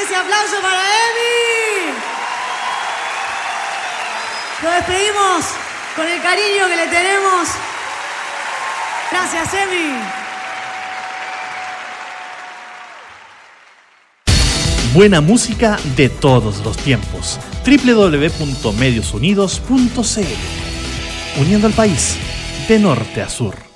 fuerte ese aplauso para Emi. Lo despedimos con el cariño que le tenemos. Gracias, Emi. Buena música de todos los tiempos. www.mediosunidos.cl. Uniendo al país de norte a sur.